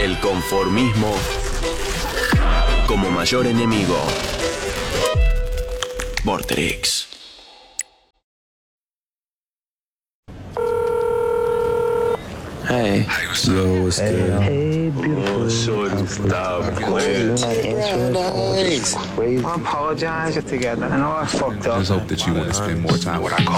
El conformismo como mayor enemigo. Vorterix. Hey. Yo, what's good? Hey, beautiful. Shorty, stop playing. You're not answering phones. Crazy. I apologize together. I know I fucked up. Just hope that you want to spend more time with our